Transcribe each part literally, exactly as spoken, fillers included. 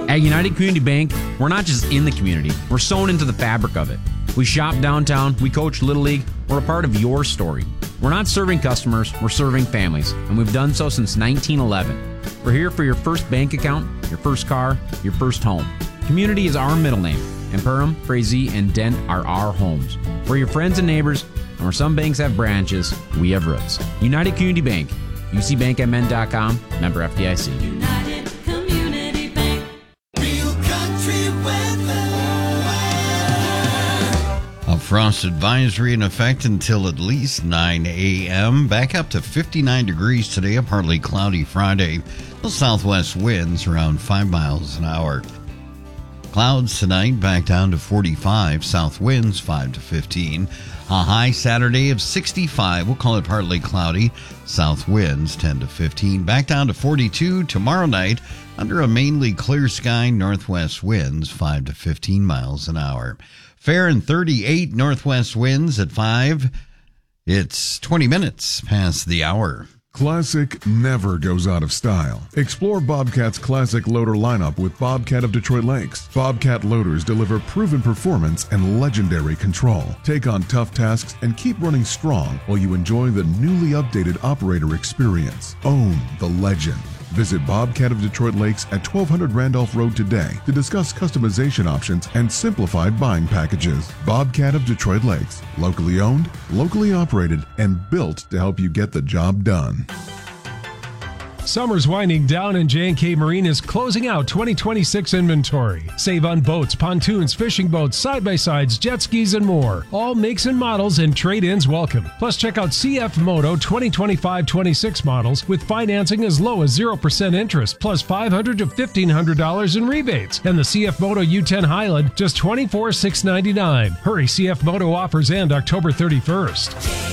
At United Community Bank, we're not just in the community, we're sewn into the fabric of it. We shop downtown, we coach Little League, we're a part of your story. We're not serving customers, we're serving families, and we've done so since nineteen eleven. We're here for your first bank account, your first car, your first home. Community is our middle name, and Perham, Frazee, and Dent are our homes. We're your friends and neighbors, and where some banks have branches, we have roots. United Community Bank, U C bank M N dot com, member F D I C. United Community Bank. Real country weather. A frost advisory in effect until at least nine a.m. Back up to fifty-nine degrees today, a partly cloudy Friday. The southwest winds around five miles an hour. Clouds tonight back down to forty-five. South winds five to fifteen. A high Saturday of sixty-five. We'll call it partly cloudy. South winds ten to fifteen. Back down to forty-two tomorrow night under a mainly clear sky. Northwest winds five to fifteen miles an hour. Fair and thirty-eight northwest winds at five. It's twenty minutes past the hour. Classic never goes out of style. Explore Bobcat's classic loader lineup with Bobcat of Detroit Lakes. Bobcat loaders deliver proven performance and legendary control. Take on tough tasks and keep running strong while you enjoy the newly updated operator experience. Own the legend. Visit Bobcat of Detroit Lakes at twelve hundred Randolph Road today to discuss customization options and simplified buying packages. Bobcat of Detroit Lakes, locally owned, locally operated, and built to help you get the job done. Summer's winding down and J and K Marine is closing out twenty twenty-six inventory. Save on boats, pontoons, fishing boats, side-by-sides, jet skis, and more. All makes and models and trade-ins welcome. Plus, check out C F Moto twenty twenty-five twenty-six models with financing as low as zero percent interest, plus five hundred dollars to fifteen hundred dollars in rebates. And the C F Moto U ten Highland, just twenty-four thousand six hundred ninety-nine dollars. Hurry, C F Moto offers end October thirty-first.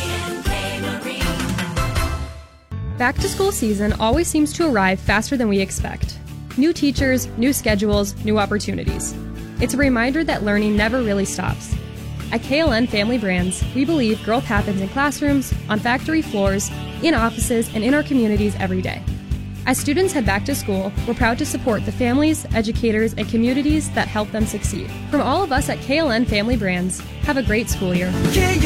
Back to school season always seems to arrive faster than we expect. New teachers, new schedules, new opportunities. It's a reminder that learning never really stops. At K L N Family Brands, we believe growth happens in classrooms, on factory floors, in offices, and in our communities every day. As students head back to school, we're proud to support the families, educators, and communities that help them succeed. From all of us at K L N Family Brands, have a great school year.